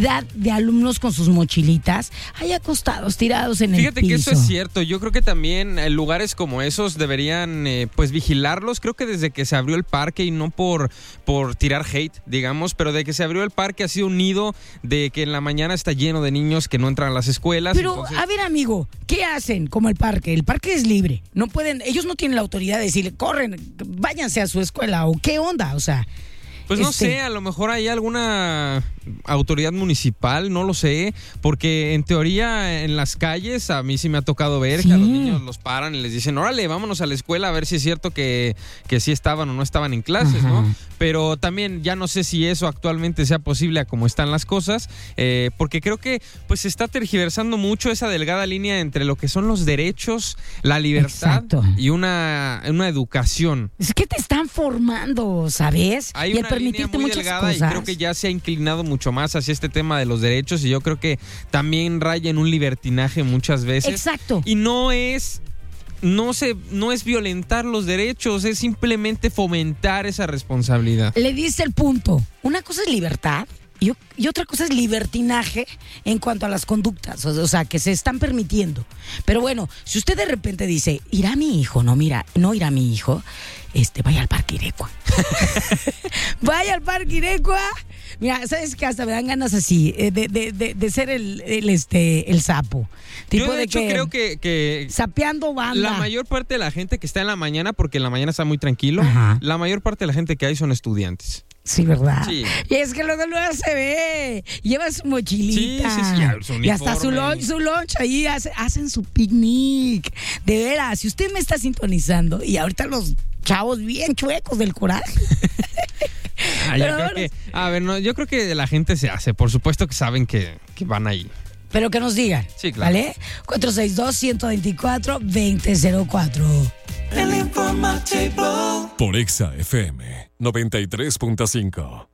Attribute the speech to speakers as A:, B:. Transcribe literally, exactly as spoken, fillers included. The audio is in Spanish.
A: cantidad de alumnos con sus mochilitas ahí acostados, tirados en
B: Fíjate
A: el piso.
B: Fíjate que eso es cierto. Yo creo que también eh, lugares como esos deberían eh, pues vigilarlos. Creo que desde que se abrió el parque, y no por, por tirar hate, digamos, pero de que se abrió el parque ha sido un nido de que en la mañana está lleno de niños que no entran a las escuelas.
A: Pero,
B: entonces...
A: a ver, amigo, ¿qué hacen como el parque? El parque es libre. No pueden, ellos no tienen la autoridad de decirle, corren, váyanse a su escuela, o qué onda, o sea...
B: Pues no
A: este...
B: sé, a lo mejor hay alguna autoridad municipal, no lo sé, porque en teoría en las calles a mí sí me ha tocado ver
A: sí.
B: que a los niños los paran y les dicen, órale, vámonos a la escuela a ver si es cierto que, que sí estaban o no estaban en clases,
A: Ajá.
B: ¿no? Pero también ya no sé si eso actualmente sea posible a como están las cosas, eh, porque creo que pues se está tergiversando mucho esa delgada línea entre lo que son los derechos, la libertad
A: Exacto.
B: y una, una educación.
A: Es que te están formando, ¿sabes?
B: Hay
A: y
B: una
A: al permitirte
B: línea muy
A: muchas
B: delgada
A: cosas.
B: y creo que ya se ha inclinado mucho más hacia este tema de los derechos, y yo creo que también raya en un libertinaje muchas veces.
A: Exacto.
B: Y no es no se no es violentar los derechos, es simplemente fomentar esa responsabilidad.
A: Le dice el punto. Una cosa es libertad y, y otra cosa es libertinaje en cuanto a las conductas, o, o sea, que se están permitiendo. Pero bueno, si usted de repente dice, irá mi hijo, no, mira, no irá mi hijo, este, vaya al Parque Irecua. Vaya al Parque Irecua. Mira, ¿sabes qué? Hasta me dan ganas así, de, de, de, de ser el, el, este, el sapo. Tipo
B: Yo de,
A: de
B: hecho
A: que,
B: creo que, que
A: sapeando banda.
B: la mayor parte de la gente que está en la mañana, porque en la mañana está muy tranquilo,
A: Ajá.
B: la mayor parte de la gente que hay son estudiantes.
A: Sí, ¿verdad?
B: Sí.
A: Y es que luego luego se ve. Lleva su mochilita.
B: Sí, sí, sí, su
A: y hasta su
B: uniforme.
A: lunch, su lunch ahí hace- hacen su picnic. De veras, si usted me está sintonizando y ahorita los chavos bien chuecos del coraje.
B: Ah, yo
A: Pero
B: creo
A: bueno,
B: que, a ver, no, yo creo que la gente se hace, por supuesto que saben que, que van ahí.
A: Pero que nos digan.
B: Sí, claro.
A: ¿Vale? cuatro seis dos, uno dos cuatro, dos cero cero cuatro.
C: El informativo.
D: Por Exa F M noventa y tres punto cinco.